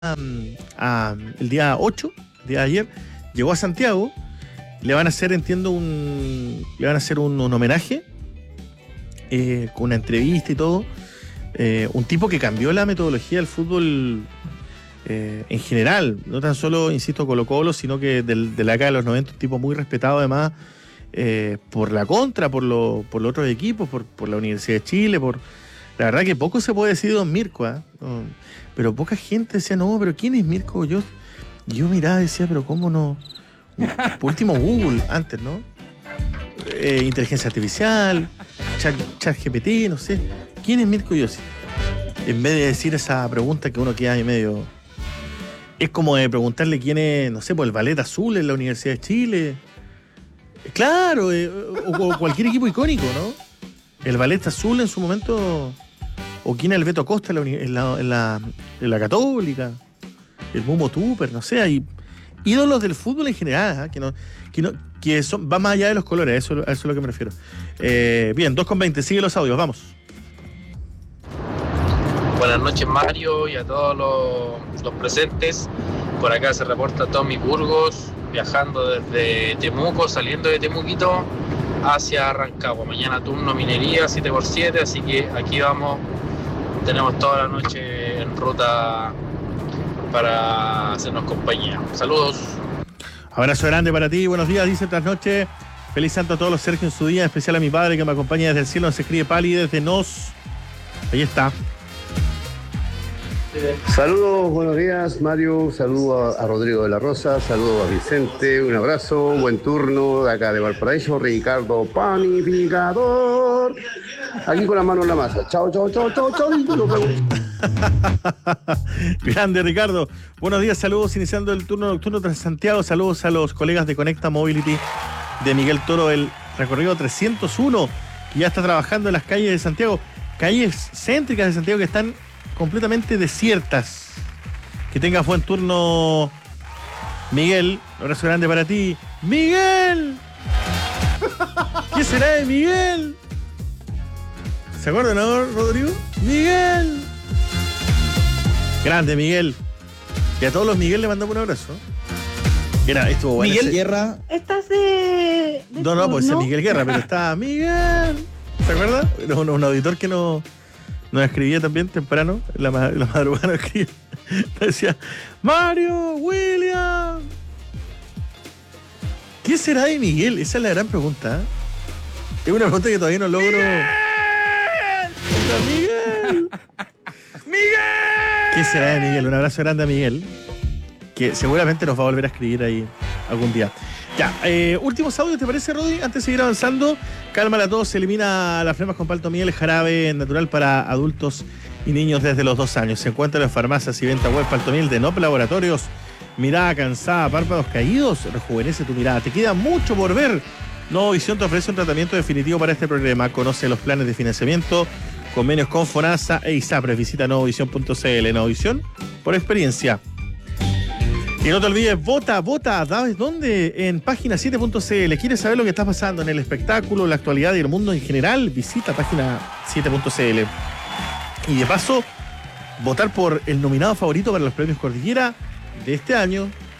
el día 8, el día de ayer, llegó a Santiago. Le van a hacer, entiendo, un homenaje con una entrevista y todo. Un tipo que cambió la metodología del fútbol en general, no tan solo, insisto, Colo-Colo, sino que de la década de los 90, un tipo muy respetado además por la contra, por los otros equipos, por la Universidad de Chile, la verdad que poco se puede decir de don Mirko, no, pero poca gente decía, no, pero ¿quién es Mirko? Yo miraba y decía, pero ¿cómo no? Por último Google, antes, ¿no? Inteligencia artificial, chat GPT, no sé. ¿Quién es Mirko Yossi? En vez de decir esa pregunta que uno queda ahí medio... Es como de preguntarle quién es, no sé, pues el Ballet Azul en la Universidad de Chile. Claro, o cualquier equipo icónico, ¿no? El Ballet Azul en su momento... O quién es el Beto Costa en la Católica. El Mumo Tupper, no sé, hay ídolos del fútbol en general, que va más allá de los colores, a eso es lo que me refiero. Bien, 2:20, sigue los audios, vamos. Buenas noches, Mario, y a todos los presentes. Por acá se reporta Tommy Burgos, viajando desde Temuco, saliendo de Temuquito hacia Rancagua. Mañana turno minería 7x7, así que aquí vamos. Tenemos toda la noche en ruta para hacernos compañía. Saludos. Abrazo grande para ti, buenos días, dice tras noche. Feliz santo a todos los Sergio en su día, en especial a mi padre que me acompaña desde el cielo, se escribe Pali desde Nos. Ahí está. Saludos, buenos días, Mario. Saludos a Rodrigo de la Rosa, saludos a Vicente, un abrazo, buen turno de acá de Valparaíso, Ricardo Panificador. Aquí con la mano en la masa. Chao. Grande, Ricardo. Buenos días, saludos, iniciando el turno nocturno tras Santiago. Saludos a los colegas de Conecta Mobility de Miguel Toro, el recorrido 301, que ya está trabajando en las calles de Santiago, calles céntricas de Santiago que están completamente desiertas. Que tengas buen turno, Miguel. Un abrazo grande para ti. ¡Miguel! ¿Qué será de Miguel? ¿Se acuerdan, no, Rodrigo? ¡Miguel! Grande, Miguel. Y a todos los Miguel le mandamos un abrazo. Estuvo bueno. Miguel Guerra. Estás de no, pues es Miguel Guerra, pero está Miguel. ¿Se acuerda? Era un auditor que nos escribía también temprano, en la madrugada nos escribía. Decía, Mario, William. ¿Qué será de Miguel? Esa es la gran pregunta. Es una pregunta que todavía no logro. ¡Miguel! ¿Qué será de Miguel? Un abrazo grande a Miguel, que seguramente nos va a volver a escribir ahí algún día. Ya, últimos audios, ¿te parece, Rodi? Antes de seguir avanzando, cálmala a todos, se elimina las flemas con paltomiel, jarabe natural para adultos y niños desde los 2 años. Se encuentra en farmacias y venta web. Paltomiel de Nop Laboratorios. Mirada cansada, párpados caídos, rejuvenece tu mirada. Te queda mucho por ver. Nuevo Visión te ofrece un tratamiento definitivo para este problema. Conoce los planes de financiamiento, convenios con FONASA e ISAPRES. Visita nuevovisión.cl. Nuevovisión por experiencia. Y no te olvides, vota, ¿sabes dónde? En página 7.cl. ¿Quieres saber lo que está pasando en el espectáculo, la actualidad y el mundo en general? Visita página 7.cl. Y de paso, votar por el nominado favorito para los premios Cordillera de este año,